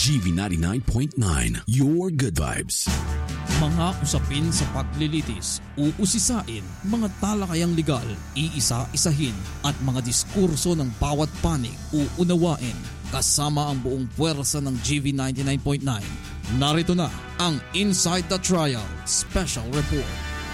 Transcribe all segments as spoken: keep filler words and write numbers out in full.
G V ninety-nine point nine, your good vibes. Mga usapin sa paglilitis, uusisain, mga talakayang legal, iisa-isahin, at mga diskurso ng bawat panig uunawain kasama ang buong puwersa ng G V ninety-nine point nine. Narito na ang Inside the Trial Special Report.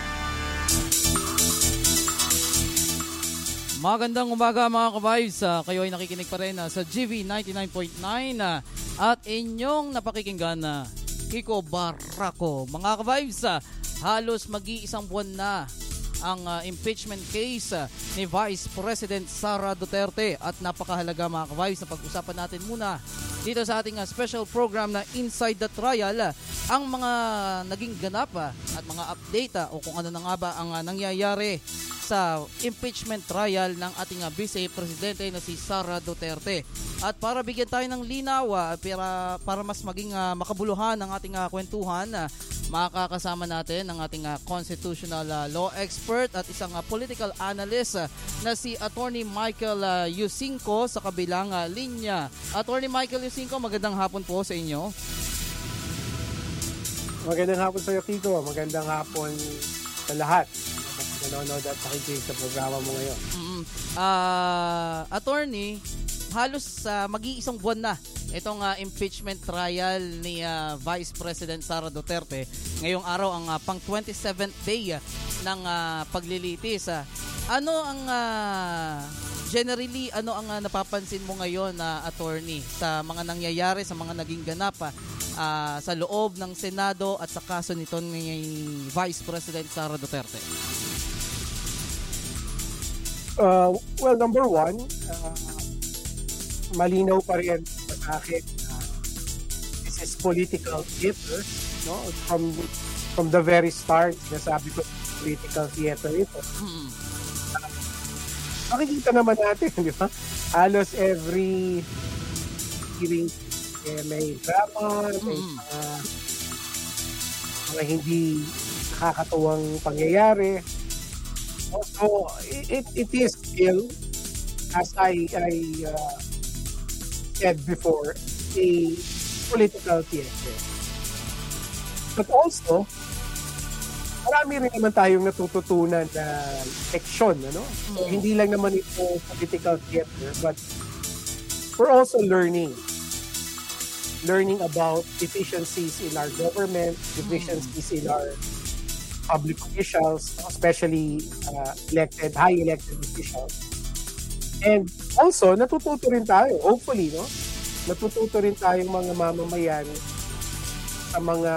Magandang umaga mga ka-vibes. Uh, kayo ay nakikinig pa rin uh, sa G V ninety-nine point nine uh, at inyong napakikinggan na uh, Kiko Barraco. Mga ka-vibes, uh, halos mag-iisang buwan na ang uh, impeachment case uh, ni Vice President Sara Duterte at napakahalaga mga ka-vibes na pag-usapan natin muna dito sa ating uh, special program na Inside the Trial uh, ang mga naging ganap uh, at mga update uh, o kung ano na nga ba ang uh, nangyayari sa impeachment trial ng ating uh, Vice Presidente na si Sara Duterte. At para bigyan tayo ng linaw, uh, para, para mas maging uh, makabuluhan ang ating uh, kwentuhan, uh, makakasama natin ang ating uh, constitutional uh, law expert at isang uh, political analyst uh, na si Attorney Michael uh, Yusinko sa kabilang uh, linya. Attorney Michael Yusinko, magandang hapon po sa inyo. Magandang hapon sa iyo, Kiko. Magandang hapon sa lahat nanonood at nakikinig sa programa mo ngayon. Mm-hmm. Uh, attorney, halos uh, mag-iisang buwan na itong uh, impeachment trial ni uh, Vice President Sara Duterte. Ngayong araw ang uh, pang twenty-seventh day uh, ng uh, paglilitis. Uh, ano ang uh, generally ano ang uh, napapansin mo ngayon na uh, attorney sa mga nangyayari, sa mga naging ganap uh, uh, sa loob ng Senado at sa kaso nito ni Vice President Sara Duterte? Uh, well, number one, uh, malinaw pa rin sa akin na uh, this is political theater, no? From from the very start, nasabi ko political theater ito. Mm-hmm. Uh, makikita naman natin, di ba? Halos every hearing eh, may drama, may mm-hmm. uh, mga hindi nakakatuwang pangyayari. So it it is still, as I I uh, said before, a political theater. But also, marami rin naman tayong natututunan na leksyon, ano? So, hindi lang naman ito political theater, but we're also learning. Learning about deficiencies in our government, deficiencies in our public officials, especially uh, elected, high elected officials. And also, natututo rin tayo, hopefully, no? Natututo rin tayong mga mamamayan sa mga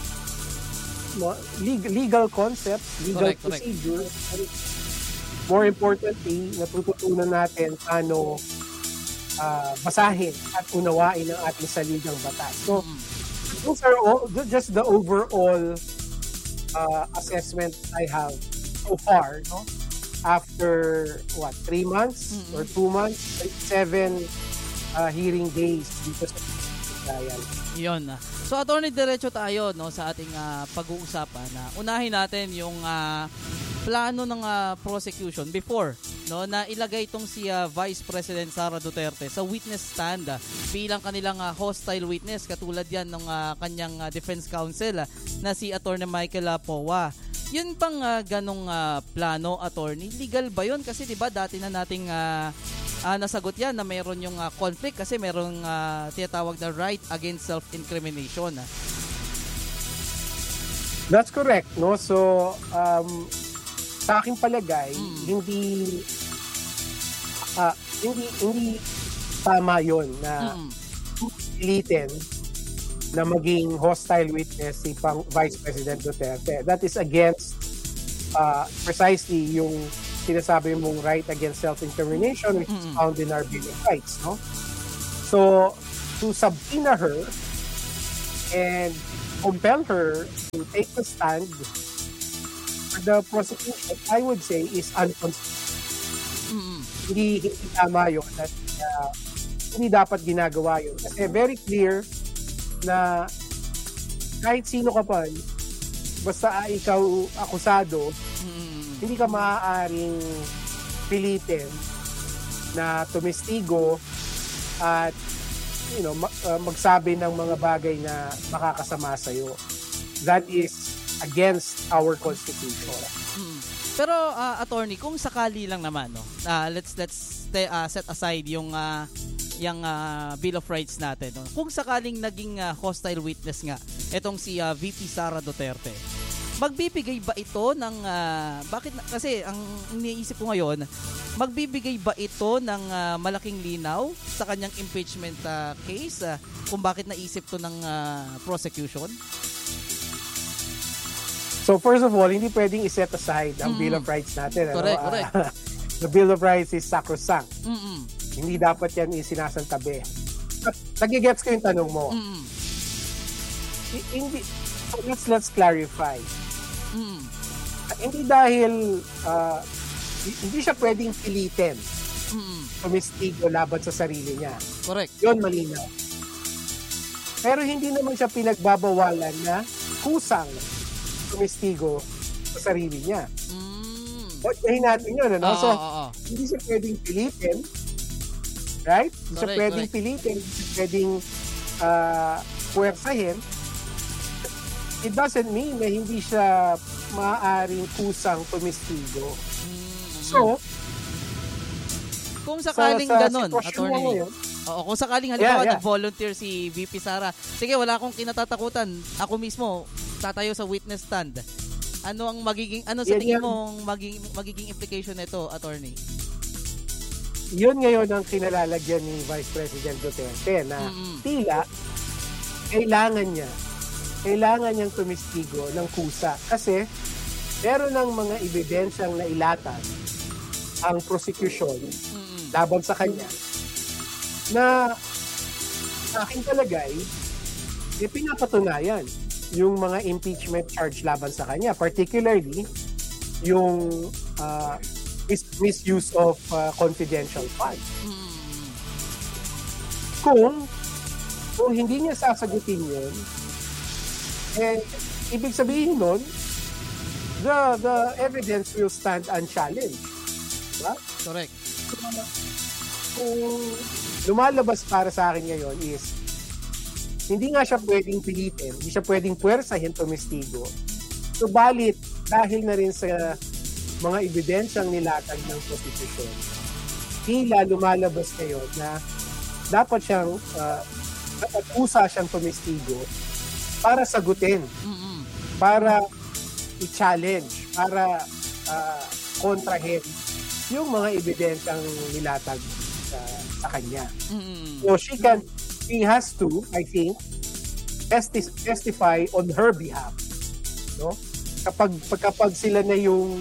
no, legal, legal concepts, legal correct, procedures. Correct. More importantly, natututunan natin paano uh, basahin at unawain ang ating saligang batas. So, mm-hmm. those are all, just the overall Uh, assessment I have so far, no? After what, three months mm-hmm. or two months, seven uh, hearing days dito sa trial. Yun. So, attorney, diretso tayo no sa ating uh, pag-uusapan na unahin natin yung uh, plano ng uh, prosecution before no na ilagay itong si uh, Vice President Sara Duterte sa witness stand uh, bilang kanilang uh, hostile witness, katulad yan ng uh, kanyang uh, defense counsel uh, na si Attorney Michael uh, Powa. Yun bang uh, ganong uh, plano, attorney? Legal ba yun? Kasi diba dati na nating uh, uh, nasagot yan na mayroon yung uh, conflict kasi mayroong uh, tinatawag na right against self-incrimination. Uh. That's correct, no? So, um, sa aking palagay, mm. hindi uh, hindi hindi tama 'yon na mm. pilitin na maging hostile witness si pang Vice President Duterte. That is against uh, precisely yung sinasabi mong right against self-incrimination, which mm. is found in our Bill of Rights, no? So, to subpoena her and compel her to take the stand, the prosecution, I would say, is unconstitutional. Mm-hmm. Hindi, hindi tama yun. At, uh, hindi dapat ginagawa yun. Kasi very clear na kahit sino ka pa, basta ikaw akusado, mm-hmm. hindi ka maaaring pilitin na tumistigo at you know, ma- uh, magsabi ng mga bagay na makakasama sa'yo. That is against our constitution. Mm. Pero uh, attorney, kung sakali lang naman, no, uh, let's let's te, uh, set aside yung uh, yung uh, Bill of Rights natin. No? Kung sakaling naging uh, hostile witness nga etong si uh, V P Sara Duterte, magbibigay ba ito ng uh, bakit na, kasi ang iniisip ko ngayon, magbibigay ba ito ng uh, malaking linaw sa kanyang impeachment uh, case uh, kung bakit naisip to ng uh, prosecution? So first of all, hindi pwedeng i-set aside ang mm-hmm. Bill of Rights natin. Correct, ano? correct. Uh, the Bill of Rights is sacrosanct. Mm-hmm. Hindi dapat yan isinasantabi. At nagigets ko yung tanong mo. Mm-hmm. I- hindi, so let's, let's clarify. Mm-hmm. Uh, hindi dahil uh, hindi siya pwedeng pilitin mm-hmm. tumistigo laban sa sarili niya. Correct. Yun malinaw. Pero hindi naman siya pinagbabawalan na kusang tumistigo sa sarili niya. Mm. Watchahin natin yun, ano? Oh, so, oh, oh. hindi siya pwedeng pilitin. Right? Hindi siya correct, pwedeng correct. pilitin. Hindi siya pwedeng uh, puwersahin. It doesn't mean na hindi siya maaaring kusang tumistigo. Mm-hmm. So, kung sakaling sa, sa ganon, attorney. Ngayon, oo, kung sakaling halimbawa yeah, yeah. nag-volunteer si V P Sara, sige, wala akong kinatatakutan. Ako mismo tatayo sa witness stand. Ano ang magiging ano sa yan, tingin yan. mong magiging magiging implication nito, attorney? Yun ngayon ang kinalalagyan ni Vice President Duterte na mm-hmm. tila kailangan niya kailangan niyang tumistigo ng kusa kasi meron ng mga ebidensyang nailatag ang prosecution mm-hmm. laban sa kanya na sa aking palagay eh, pinapatunayan yung mga impeachment charge laban sa kanya, particularly yung uh, mis- misuse of uh, confidential funds. Mm-hmm. Kung kung hindi niya sasagutin yun, eh, ibig sabihin nun, the, the evidence will stand unchallenged. Diba? Correct. Kung lumalabas para sa akin ngayon is, hindi nga siya pwedeng pilitin, hindi siya pwedeng puwersahin tumistigo. Subalit, dahil na rin sa mga ebidensyang nilatag ng prosecution, tila lumalabas ngayon na dapat siyang, uh, dapat usa siyang tumistigo para sagutin, Mm-hmm. para i-challenge, para uh, kontrahin yung mga ebidensyang nilatag sa, sa kanya. Mm-hmm. So she can, she has to, I think, testi- testify on her behalf. No? Kapag kapag sila na yung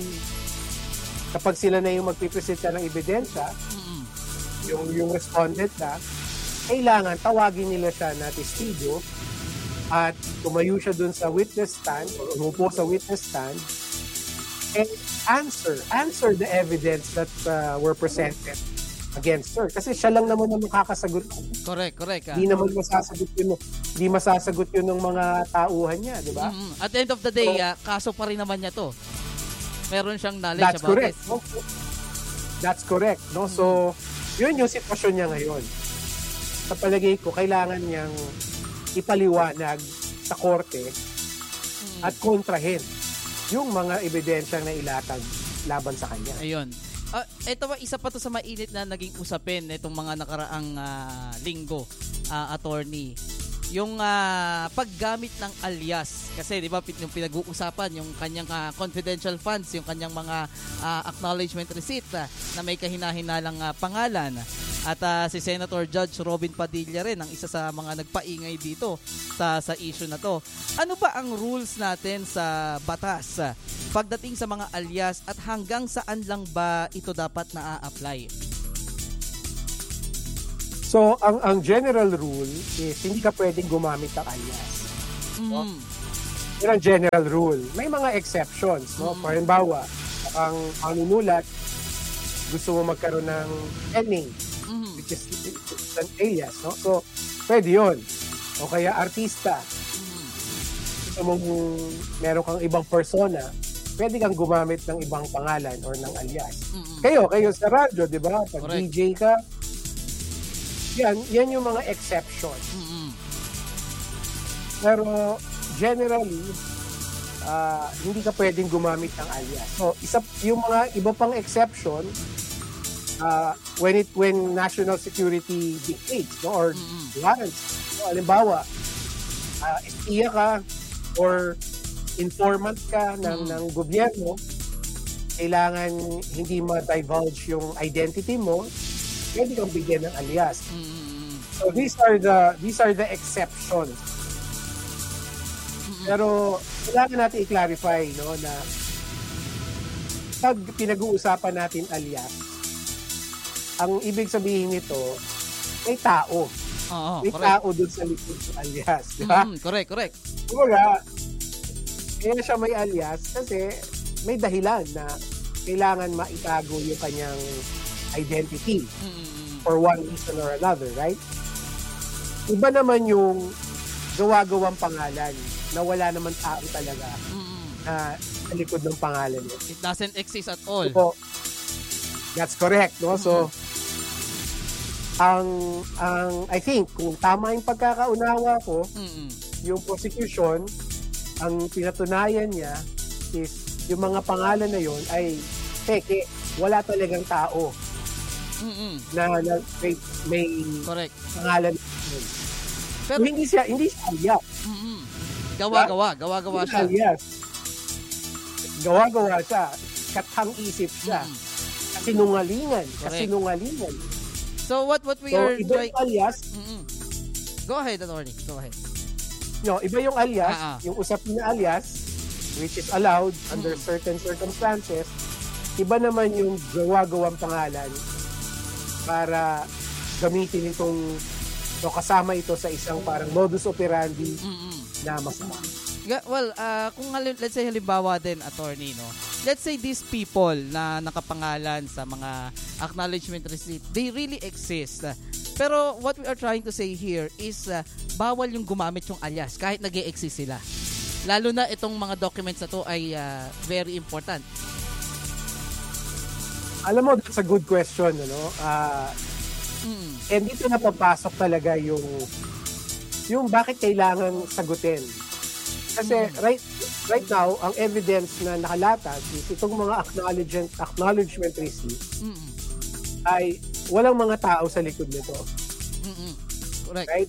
kapag sila na yung magpipresenta ng ebidensya, Mm-hmm. yung yung respondent na, kailangan tawagin nila siya na testigo at tumayo siya dun sa witness stand o umupo sa witness stand and answer answer the evidence that uh, were presented against her. Kasi siya lang naman ang makakasagot. Correct, correct. Hindi ah. naman masasagot yun, hindi masasagot yun ng mga tauhan niya, di ba? Mm-hmm. At the end of the day, so, uh, kaso pa rin naman niya to. Meron siyang knowledge that's about correct. it. No? That's correct. No? Mm-hmm. So, yun yung sitwasyon niya ngayon. Sa palagay ko, kailangan niyang ipaliwanag sa korte mm-hmm. at kontrahin yung mga ebidensyang nailatag laban sa kanya. Ayun. Uh, ito ba, isa pa to sa mainit na naging usapin itong mga nakaraang uh, linggo, uh, attorney. Yung uh, paggamit ng alias. Kasi di ba yung pinag-uusapan, yung kanyang uh, confidential funds, yung kanyang mga uh, acknowledgement receipt uh, na may kahinahinalang uh, pangalan. At uh, si Senator Judge Robin Padilla rin ang isa sa mga nagpaingay dito sa sa issue na to. Ano ba ang rules natin sa batas uh, pagdating sa mga alias at hanggang saan lang ba ito dapat na-apply? So, ang ang general rule is hindi ka pwedeng gumamit ng alias. Mm. No? Yun ang general rule. May mga exceptions. No? Mm. For halimbawa, ang manunulat, gusto mo magkaroon ng pen name, Mm. which is it's an alias. No? So, pwede yun. O kaya artista. Mm. Gusto mong meron kang ibang persona, pwede kang gumamit ng ibang pangalan or ng alias. Mm-mm. Kayo, kayo sa radyo, di ba? Pag Correct. D J ka, yan, yan yung mga exception. Mm-mm. Pero generally, uh, hindi ka pwedeng gumamit ng alias. So, isa, yung mga iba pang exception, uh, when it when national security dictates, no, or Mm-mm. warrants. So, halimbawa, uh, espiya ka or informant ka ng, Mm-mm. ng gobyerno, kailangan hindi ma-divulge yung identity mo, pwede kang bigyan ng alias. Mm-mm. So these are the these are the exceptions. Mm-mm. Pero kailangan natin i-clarify, no, na pag pinag-uusapan natin alias, ang ibig sabihin nito, may tao. Oo, May correct. tao dun sa likod ng alias. Di ba? Mm, correct, correct. Kumbaga, kaya siya may alias kasi may dahilan na kailangan maitago yung kanyang identity Mm-mm. for one reason or another, right? Iba naman yung gawa-gawang pangalan na wala naman tao talaga Mm-mm. na sa likod ng pangalan niya. It doesn't exist at all. So, that's correct, no? So, ang, ang, I think, kung tama yung pagkakaunawa ko, Mm-mm. yung prosecution, ang pinatunayan niya is yung mga pangalan na yon ay teke, wala talagang tao Mm-mm. na, na may, may Correct. pangalan na yun. Pero, So, hindi siya, hindi siya alias. mm-mm. Gawa-gawa, gawa-gawa Hindi siya. alias. Gawa-gawa siya. Katang-isip siya. Mm-mm. Kasinungalingan. Correct. Kasinungalingan. So what what we So, are iba trying... yung alias, Mm-mm. Go ahead, attorney. Go ahead. no, iba yung alias, Ah, ah. yung usapin na alias, which is allowed under Mm. certain circumstances. Iba naman yung gawa-gawang pangalan para gamitin itong, so kasama ito sa isang parang modus operandi Mm-mm. na masama. Ga- Well, uh, kung halim- let's say halimbawa din, attorney, no? Let's say these people na nakapangalan sa mga acknowledgement receipt, they really exist. Pero what we are trying to say here is uh, bawal yung gumamit yung alias kahit nag-e-exist sila. Lalo na itong mga documents na to ay uh, very important. Alam mo, that's a good question, ano? Ah, Mm. and dito na papasok talaga yung yung bakit kailangan sagutin. Kasi right right now, ang evidence na nakalatag is itong mga acknowledgement acknowledgement receipt Mm-mm. ay walang mga tao sa likod nito, Mm-mm. Correct. right?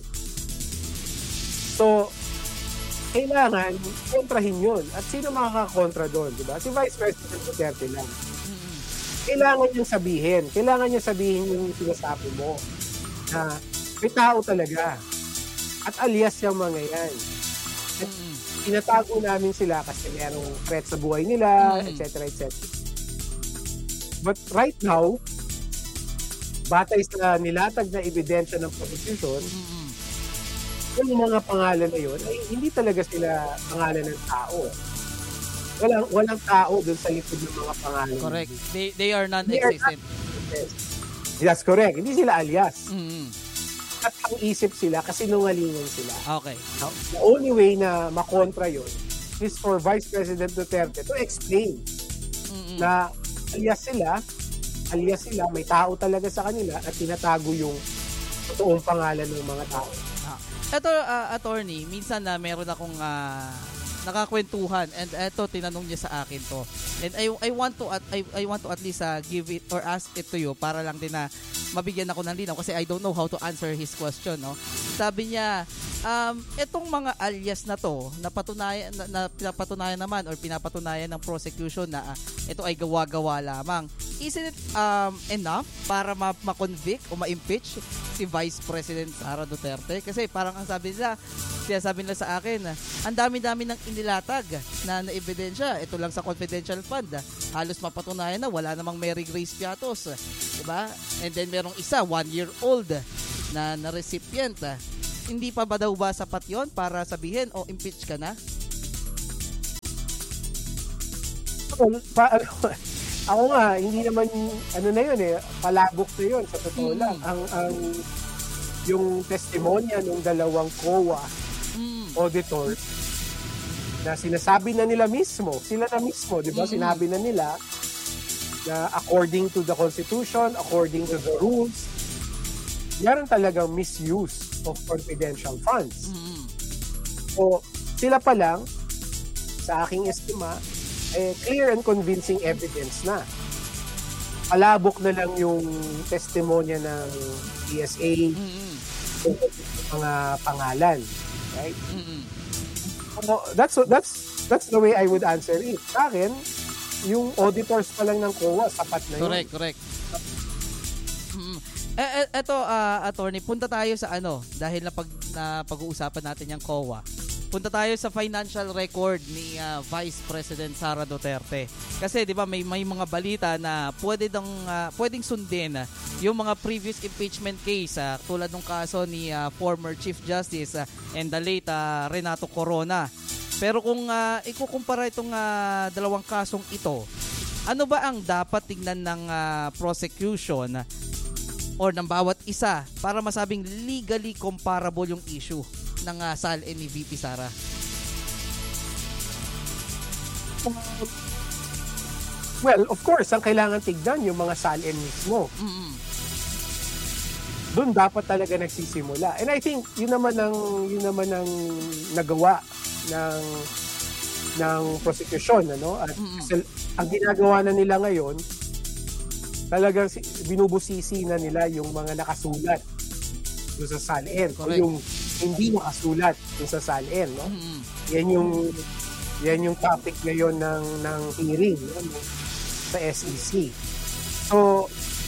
So, kailangan kontrahin yun. At sino makakakontra doon, di ba? Si Vice President Duterte lang. Mm-mm. Kailangan niyang sabihin. Kailangan niya sabihin yung sinasabi mo na may tao talaga. At alias yung mga yan. At Mm-mm. tinatago namin sila kasi merong threat sa buhay nila, Mm. et cetera, et cetera. But right now, batay sa nilatag na ebidensya ng prosecution, Mm-mm. yung mga pangalan na yun, ay hindi talaga sila pangalan ng tao. Walang, walang tao dun sa likod ng mga pangalan. Correct. They they are They are non-existent. That's correct. Hindi sila alias. Mm-mm. At ang isip sila kasi nungalingan sila. Okay. Now, the only way na makontra yun is for Vice President Duterte to explain Mm-mm. na alias sila, alias sila, may tao talaga sa kanila at tinatago yung totoong pangalan ng mga tao. Ah. Ito, uh, attorney, minsan na meron akong uh, nakakwentuhan and eto tinanong niya sa akin to. And I I want to at I, I want to at least uh, give it or ask it to you para lang din na mabigyan ako ng linaw kasi I don't know how to answer his question, no. Sabi niya, um etong mga alias na to, napatunayan na, na pinapatunayan naman or pinapatunayan ng prosecution na uh, ito ay gawa-gawa lamang. Isn't it um enough para ma- ma-convict o ma-impeach si Vice President Sara Duterte? Kasi parang ang sabi nila, kaya sabi nila sa akin, ang dami-dami ng inilatag na na ebidensya. Ito lang sa confidential fund. Halos mapatunayan na wala namang Mary Grace Piatos. Diba? And then merong isa, one year old na na recipient. Hindi pa ba daw ba sapat yon para sabihin o impeach ka na? Well, pa, ano, ako nga, hindi naman, ano na yun eh, palabok na yun, sa totoo Mm. lang. Ang, ang, yung testimonya ng dalawang C O A Mm. auditor na sinasabi na nila mismo, sila na mismo, di ba? Mm. Sinabi na nila na according to the Constitution, according to the rules, meron talagang misuse of confidential funds. Mm-hmm. So, sila pa lang, sa aking estima, eh, clear and convincing evidence na. Palabok na lang yung testimonya ng P S A, Mm-hmm. yung mga pangalan. Right? Mm-hmm. So, that's, that's, that's the way I would answer it. Sa akin, yung auditors pa lang ng C O A, sapat na yun. Correct, correct. Mm. Eh, eh, eto, ah, attorney, punta tayo sa ano, dahil na, pag, na pag-uusapan natin yung C O A. Punta tayo sa financial record ni ah, Vice President Sara Duterte. Kasi 'di ba may may mga balita na pwede dang ah, pwedeng sundin ah, yung mga previous impeachment case ah, tulad ng kaso ni ah, former Chief Justice ah, and the late ah, Renato Corona. Pero kung uh, ikukumpara itong uh, dalawang kasong ito, ano ba ang dapat tingnan ng uh, prosecution or ng bawat isa para masabing legally comparable yung issue ng uh, S A L N ni V P Sara? Well, of course, ang kailangan tignan yung mga S A L N mismo. Mm-hmm. Doon dapat talaga nagsisimula. And I think yun naman ang yun naman ang nagawa ng ng prosecution, ano? At mm-hmm. ang ginagawa na nila ngayon, talagang binubusisi na nila yung mga nakasulat doon sa S A L N. O yung hindi nakasulat doon sa S A L N, no? Mm-hmm. Yan yung yan yung topic ngayon ng ng hearing, no? Sa S E C. So,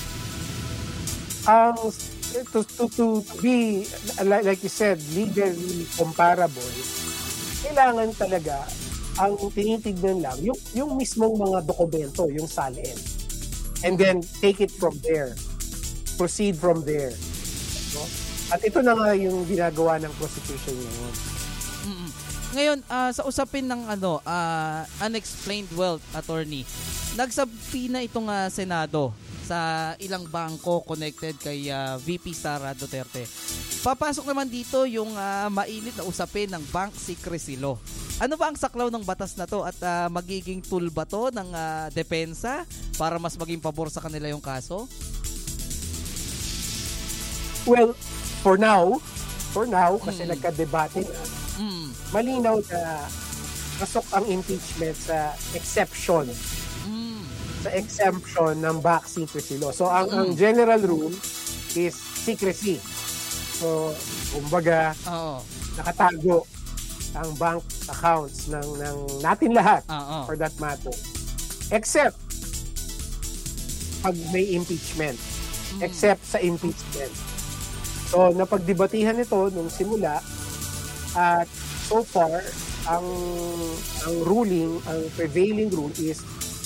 ang um, to, to, to be, like you said, legally comparable, kailangan talaga ang tinitignan lang yung yung mismong mga dokumento, yung S A L N, and then take it from there, proceed from there, no? At ito na nga yung ginagawa ng prosecution ngayon. Mm-hmm. Ngayon uh, sa usapin ng ano uh, unexplained wealth, attorney, nagsabi na itong uh, Senado sa ilang bangko connected kay uh, V P Sara Duterte. Papasok naman dito yung uh, mainit na usapin ng bank secrecy law. Ano ba ang saklaw ng batas na to at uh, magiging tool ba to ng uh, depensa para mas maging pabor sa kanila yung kaso? Well, for now, for now, kasi mm. nagka-debate na, mm. malinaw na pasok ang impeachment sa exception. Mm. Sa exemption ng bank secrecy law. So, ang, mm. ang general rule is secrecy. So, kumbaga, Oo. nakatago ang bank accounts ng, ng natin lahat, Oo. for that matter. Except pag may impeachment. Mm. Except sa impeachment. So, napagdebatihan ito nung simula at so far, ang ang ruling, ang prevailing rule is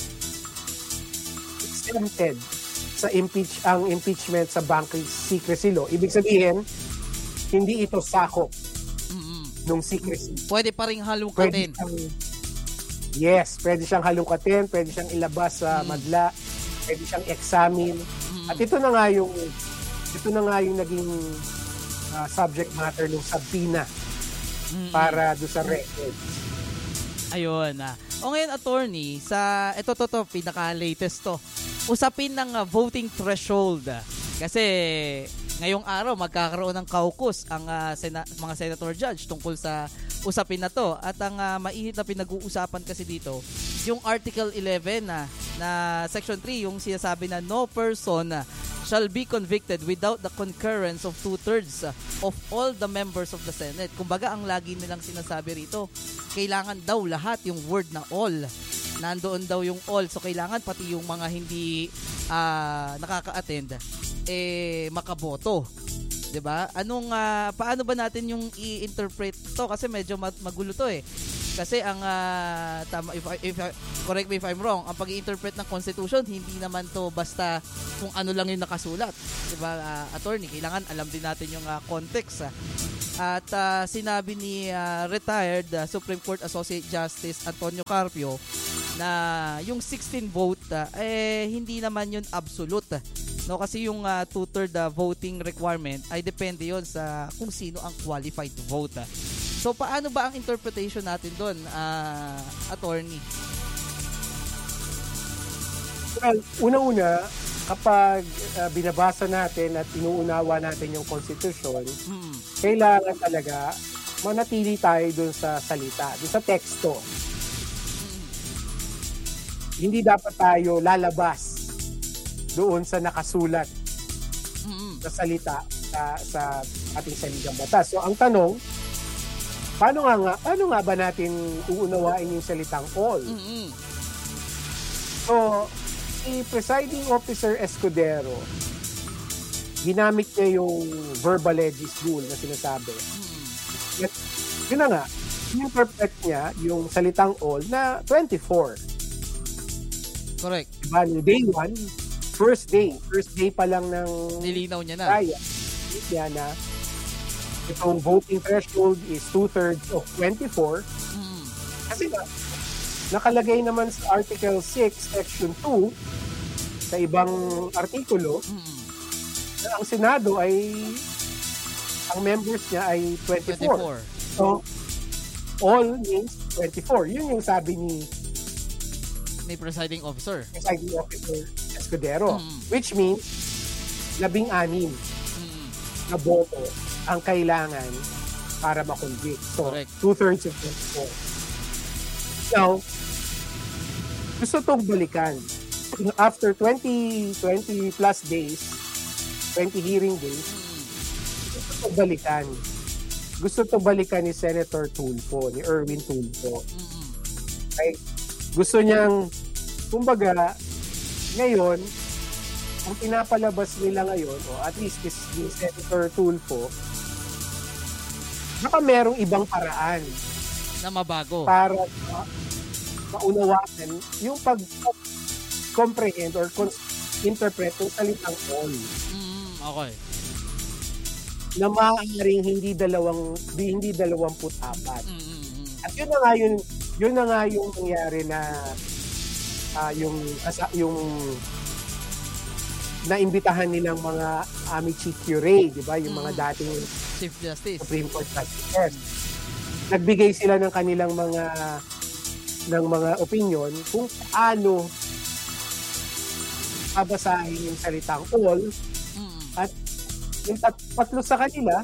exempted sa impeach ang impeachment sa bank secrecy law. Ibig sabihin, hindi ito sakop Mm-mm. ng secrecy. Pwede pa ring Pwede halungkatin. siyang, yes, pwede siyang halungkatin, pwede siyang ilabas sa mm. madla, pwede siyang examine. Mm. At ito na nga yung ito na nga yung naging uh, subject matter ng subpoena Mm-mm. para do sa record. Ayun na. O ngayon, attorney, sa ito to to pinaka-latest to. Usapin ng uh, voting threshold. Kasi ngayong araw magkakaroon ng caucus ang uh, sena- mga senator judge tungkol sa usapin na to. At ang uh, mainit na pinag-uusapan kasi dito, yung Article eleven na, na Section three, yung sinasabi na no person uh, shall be convicted without the concurrence of two-thirds uh, of all the members of the Senate. Kumbaga, ang lagi nilang sinasabi rito, kailangan daw lahat yung word na all. Nandoon daw yung all. So, kailangan pati yung mga hindi uh, nakaka-attend, eh, makaboto. 'Di ba? Anong, uh, paano ba natin yung i-interpret to? Kasi medyo magulo to eh. Kasi ang uh, tama, if, if, correct me if I'm wrong, ang pag-i-interpret ng Constitution, hindi naman to basta kung ano lang yung nakasulat. Diba, uh, attorney, kailangan alam din natin yung uh, context. Uh. At uh, sinabi ni uh, retired uh, Supreme Court Associate Justice Antonio Carpio na yung sixteen vote, uh, eh, hindi naman yun absolute. No, kasi yung uh, two-third uh, voting requirement ay depende yon sa kung sino ang qualified to vote. Uh. So, paano ba ang interpretation natin doon, uh, attorney? Well, una-una, kapag uh, binabasa natin at inuunawa natin yung konstitusyon, Mm. kailangan talaga manatili tayo dun sa salita, dun sa teksto. Hindi dapat tayo lalabas doon sa nakasulat Mm. na salita sa, sa ating saligang batas. So ang tanong, paano nga, nga paano nga ba natin uunawain yung salitang all? Mm. So, si Presiding Officer Escudero, ginamit niya yung verbal legis rule na sinasabi. At yun na nga, interpret niya yung salitang all na twenty-four. Correct. Diba? Yung day one, first day, first day pa lang ng Nilinaw niya na. kaya, niya na itong voting threshold is two-thirds of twenty-four. Mm. Kasi nga, nakalagay naman sa Article six, Section two, sa ibang artikulo, Mm. na ang Senado ay, ang members niya ay twenty-four. twenty-four. So, all means twenty-four. Yun yung sabi ni Ni presiding officer. Presiding Officer Escudero. Mm. Which means, labing-anim Mm. na boto ang kailangan para makonvict. So, Correct. two-thirds of twenty-four. Now, gusto itong balikan. After twenty, twenty plus days, twenty hearing days, Mm. gusto itong balikan. Gusto itong balikan ni Senator Tulfo, ni Erwin Tulfo. Mm. Okay? Gusto niyang, kumbaga, ngayon, ang pinapalabas nila ngayon, o at least is ni Senator Tulfo, baka merong ibang paraan Na mabago. para ma- maunawaan yung pag-comprehend or con- interpret ng salitang all Mm. Okay. na maaaring hindi dalawang di- hindi dalawamput apat. Mm. Mm. At yun na nga yun, yun na nga yung nangyari na ah, yung asa- yung naimbitahan nilang mga Ami Chief Curie, di ba? Yung mga Mm. dating Chief Justice. Supreme Court justices. Nagbigay sila ng kanilang mga ng mga opinion kung paano babasahin yung salitang all. Mm. At yung tat- tatlo sa kanila,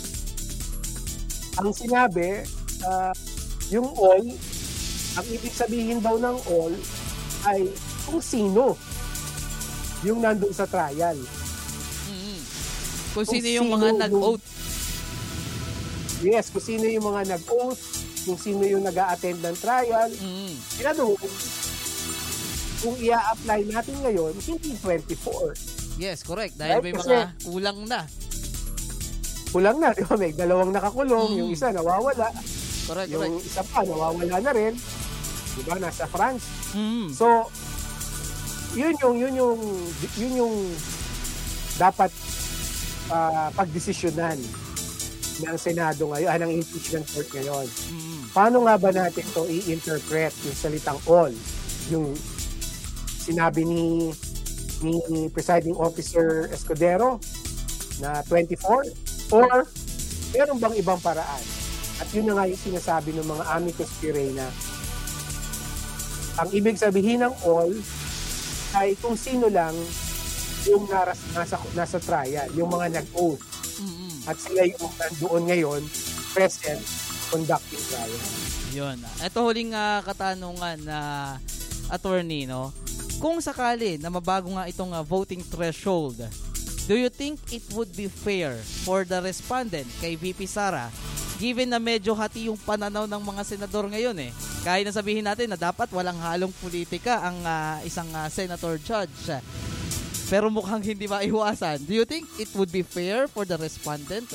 ang sinabi, ah, yung all, ang ibig sabihin daw ng all ay kung sino yung nandun sa trial. Mm. Kung Kung sino yung sino mga yung- nag-oath. Yes, kung sino yung mga nag-oath, kung sino yung nag-a-attend ng trial. Mm. In other words, kung i-apply natin ngayon, hindi twenty-four. Yes, correct. Dahil Right? may Kasi- mga kulang na. Kulang na, di ba? May dalawang nakakulong, Mm. yung isa nawawala, Correct, yung correct. isa pa nawawala na rin. Di ba? Nasa France. Mm. So, yun yung, yun yung, yun yung dapat ah, pagdesisyonan ng Senado ngayon, ah, ng impeachment court ngayon. Mm. Paano nga ba natin to i-interpret yung salitang all? Yung sinabi ni ni Presiding Officer Escudero na twenty-four or meron bang ibang paraan? At yun na nga yung sinasabi ng mga amicus curiae na ang ibig sabihin ng all ay kung sino lang yung naras, nasa, nasa trial, yung mga nag-oath. Mm. At sila yung nandoon ngayon, present, conducting trial. Yun. Ito huling ah, katanungan na attorney, no? Kung sakali na mabago nga itong ah, voting threshold, do you think it would be fair for the respondent kay V P Sara, given na medyo hati yung pananaw ng mga senador ngayon eh? Kaya na sabihin natin na dapat walang halong politika ang ah, isang ah, senator judge. Pero mukhang hindi maiwasan. Do you think it would be fair for the respondent?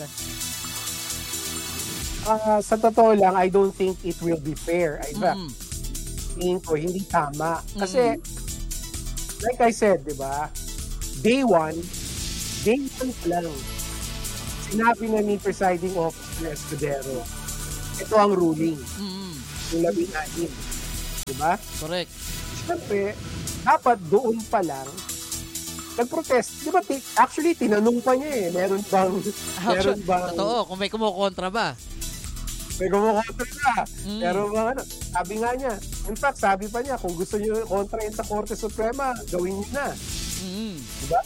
Ah, sa totoo lang, I don't think it will be fair. I Mm. tingin ko, hindi tama. Kasi, like I said, di ba, day one, day one pa lang, sinabi na ni Presiding Officer Escudero, ito ang ruling, Mm. yung labing-anim. Di ba? Correct. Siyempre, dapat doon pa lang, nag-protest. Di ba, ti- actually, tinanong pa niya eh, meron bang, meron Actually, bang, totoo, kung may kumukontra ba? may kumukontra na. Mm. Pero mga ano, sabi nga niya, in fact, sabi pa niya, kung gusto niyo kontrahin sa Korte Suprema, gawin niyo na. Mm. Diba?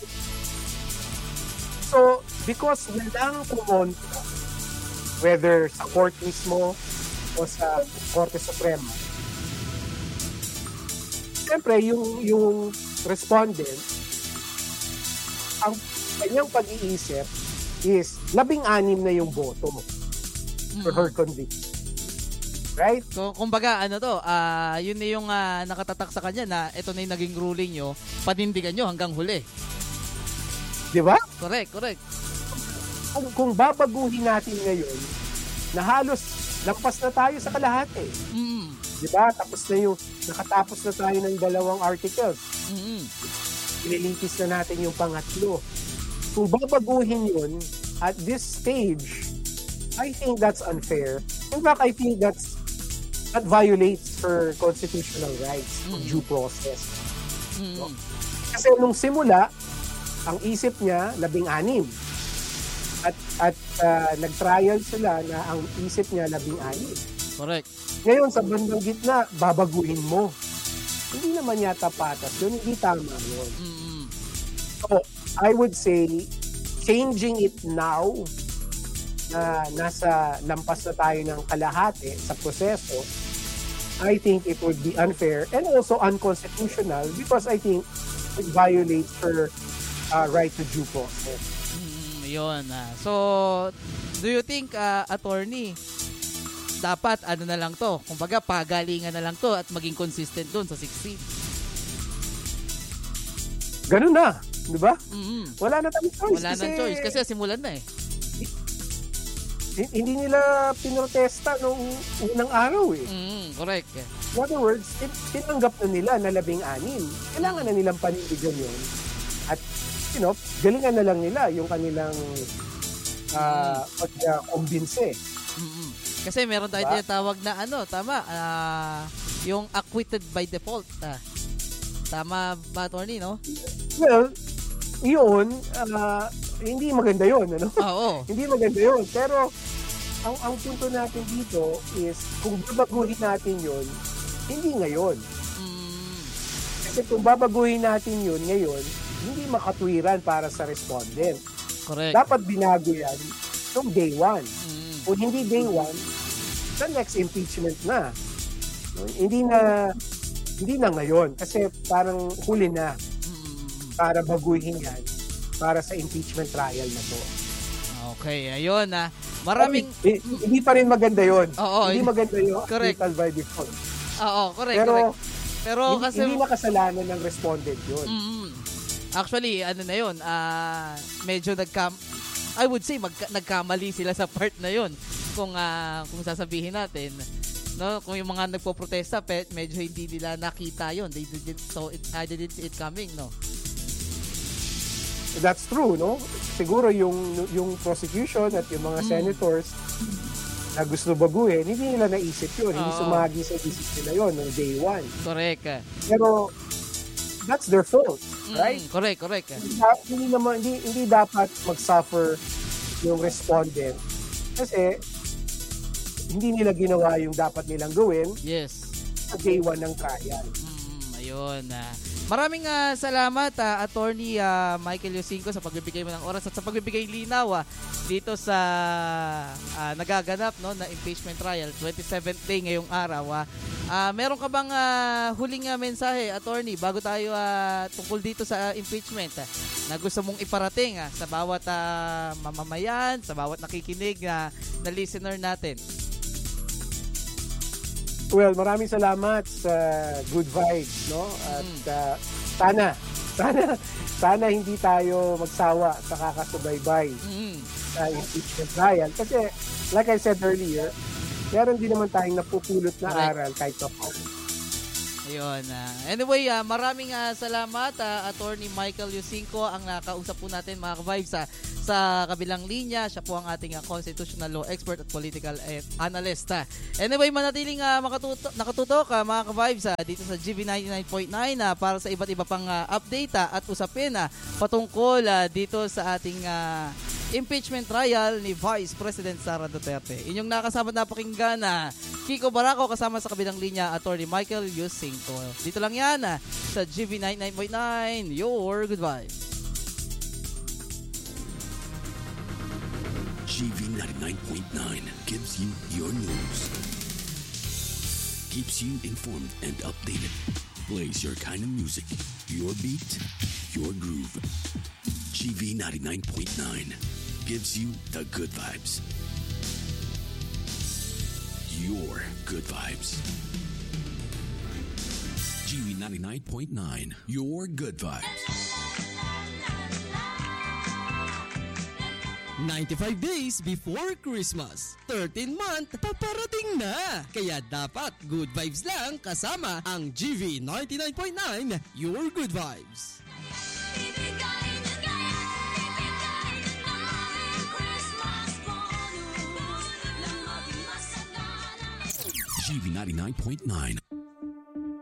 So, because walang kumontra, whether sa court mismo o sa Korte Suprema, siyempre, yung, yung respondent, ang kanyang pag-iisip is labing-anim na yung boto for her conviction. Right? So, kumbaga, ano to, ah yun na yung ah, nakatatak sa kanya na ito na yung naging ruling nyo, panindigan nyo hanggang huli. Di ba? Correct, correct. Kung, kung babaguhin natin ngayon, na halos lampas na tayo sa kalahati. Mm. Di ba? Tapos na yung, nakatapos na tayo ng dalawang articles. Mm. Ililitis na natin yung pangatlo. Kung babaguhin yun, at this stage, I think that's unfair. In fact, I think that's that violates her constitutional rights of Mm. due process. Mm. No? Kasi nung simula, ang isip niya, labing-anim. At, at uh, nag-trial sila na ang isip niya, labing-anim. Correct. Ngayon, sa bandang gitna, babaguhin mo. Hindi naman yata patas yun. Hindi tama yun. Mm. So, I would say, changing it now, na nasa lampas na tayo ng kalahati sa proseso, I think it would be unfair and also unconstitutional because I think it violates her uh, right to due process. Mm, yun. Ah. So, do you think, uh, attorney, dapat ano na lang to? Kumbaga, pagalingan na lang to at maging consistent doon sa sixteen? Ganun na, di ba? Mm-hmm. Wala na tayong choice. Wala kasi, nang choice kasi simulan na eh. Hindi nila pinrotesta nung unang araw eh. Mm, correct. In other words, tinanggap na nila na labing-anim. Kailangan na nilang panindigan yun. At, you know, galingan na lang nila yung kanilang uh, pag-kumbinse. Mm-hmm. Kasi meron tayo diba? tinatawag na ano, tama, uh, yung acquitted by default. Ah. Tama ba, attorney, no? Well, yun, uh, hindi maganda yun, ano? Oo. Hindi maganda yun. Pero, ang, ang punto natin dito is, kung babaguhin natin yun, hindi ngayon. Mm. Kasi kung babaguhin natin yun ngayon, hindi makatwiran para sa respondent. Correct. Dapat binago yan noong day one. Mm. Kung hindi day one, the next impeachment na. Hindi na, hindi na ngayon. Kasi parang huli na para baguhin yan para sa impeachment trial na to. Okay, ayun na. Ah. Maraming... Ay, hindi pa rin maganda yun. Oo, hindi maganda yun. Correct. Acquittal by default. Oo, correct, Pero, correct. Pero hindi, kasi... hindi nakasalanan ng respondent yun. Mm-hmm. Actually, ano na yun, uh, medyo nagkam... I would say, magka, nagkamali sila sa part na yun. Kung, uh, kung sasabihin natin, no, kung yung mga nagpo-protesta, pe, medyo hindi nila nakita yun. They didn't, so it, I didn't see it coming, no? That's true, no? Siguro yung yung prosecution at yung mga mm. senators na gusto baguhin, hindi nila naisip yun. Oh. Hindi sumagi sa isip nila yun no day one. Correct. Pero that's their fault, mm, right? Correct, correct. Hindi, hindi naman hindi, hindi dapat mag-suffer yung respondent kasi hindi nila ginawa yung dapat nilang gawin. Yes. Sa day one ng trial. Mm, ayun. Uh, maraming uh, salamat, uh, Attorney uh, Michael Yosinco, sa pagbibigay mo ng oras at sa pagbibigay linaw uh, dito sa uh, nagaganap no, na impeachment trial, twenty-seventh day ngayong araw. Uh, uh, meron ka bang uh, huling uh, mensahe, Attorney, bago tayo uh, tungkol dito sa uh, impeachment uh, na gusto mong iparating uh, sa bawat uh, mamamayan, sa bawat nakikinig uh, na listener natin? Well, maraming salamat sa good vibes, no? At uh, sana, sana, sana hindi tayo magsawa sa kakasubaybay mm. sa impeachment trial. Kasi, like I said earlier, meron din naman tayong napupulot na right. aral kahit pa po. Ayun. Uh, anyway, uh, maraming uh, salamat, uh, Attorney Michael Yosinco, ang nakausap po natin, mga ka-vibes, uh, sa kabilang linya. Siya po ang ating uh, constitutional law expert at political uh, analyst. Uh. Anyway, manatiling uh, makatuto- nakatutok, uh, mga ka-vibes, uh, dito sa G V ninety-nine point nine uh, para sa iba't iba pang uh, update uh, at usapin uh, patungkol uh, dito sa ating uh, impeachment trial ni Vice President Sara Duterte. Inyong nakasama na pakinggan na Kiko Barraco kasama sa kabilang linya Attorney Michael Yusinko. Dito lang yan ah, sa G V ninety-nine point nine, your good vibes. G V ninety-nine point nine gives you your news, keeps you informed and updated, plays your kind of music, your beat, your groove. G V ninety-nine point nine gives you the good vibes. Your good vibes. G V ninety-nine point nine, your good vibes. ninety-five days before Christmas. thirteen month paparating na. Kaya dapat good vibes lang kasama ang G V ninety-nine point nine, your good vibes. G V ninety-nine point nine.